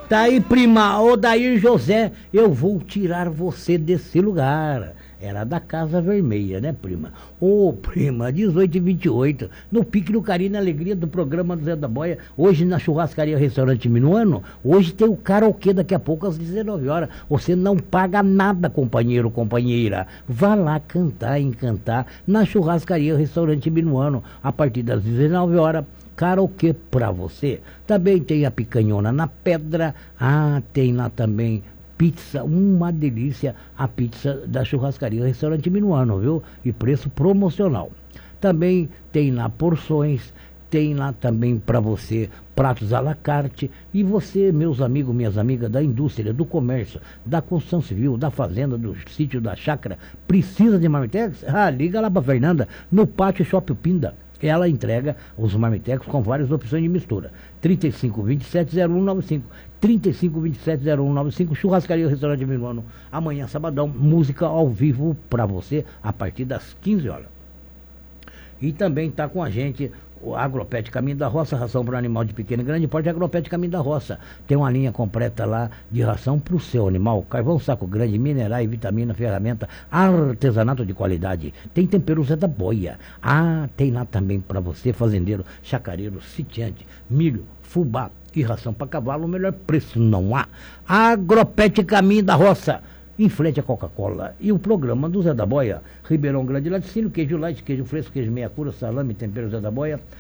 Tá aí, prima, Odair José, eu vou tirar você desse lugar. Era da Casa Vermelha, né, prima? Ô, prima, 18h28, no Pique do Carinho, na alegria do programa do Zé da Boia, hoje na churrascaria Restaurante Minuano, hoje tem o karaokê daqui a pouco às 19 horas. Você não paga nada, companheiro, companheira. Vá lá cantar, encantar na churrascaria Restaurante Minuano, a partir das 19 horas. Karaokê pra você. Também tem a picanhona na pedra. Tem lá também pizza, uma delícia, a pizza da churrascaria Restaurante Minuano, viu? E preço promocional. Também tem lá porções, tem lá também para você pratos à la carte. E você, meus amigos, minhas amigas da indústria, do comércio, da construção civil, da fazenda, do sítio, da chácara, precisa de marmitex? Liga lá pra Fernanda, no Pátio Shopping Pinda. Ela entrega os marmitecos com várias opções de mistura. 3527-0195. 3527-0195. Churrascaria Restaurante Minuano. Amanhã, sabadão, música ao vivo para você a partir das 15 horas. E também está com a gente o Agropet Caminho da Roça, ração para animal de pequeno e grande porte. Agropet Caminho da Roça tem uma linha completa lá de ração para o seu animal: carvão, saco grande, minerais, vitamina, ferramenta, artesanato de qualidade. Tem tempero Zé da Boia. Tem lá também para você, fazendeiro, chacareiro, sitiante, milho, fubá e ração para cavalo. O melhor preço não há. Agropet Caminho da Roça, em frente à Coca-Cola. E o programa do Zé da Boia: Ribeirão Grande, laticínio, queijo light, queijo fresco, queijo meia cura, salame, tempero Zé da Boia.